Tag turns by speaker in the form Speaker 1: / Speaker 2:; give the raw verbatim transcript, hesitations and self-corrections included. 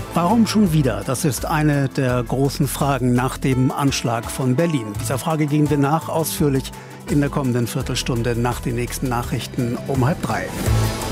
Speaker 1: Warum schon wieder? Das ist eine der großen Fragen nach dem Anschlag von Berlin. Dieser Frage gehen wir nach, ausführlich in der kommenden Viertelstunde nach den nächsten Nachrichten um halb drei.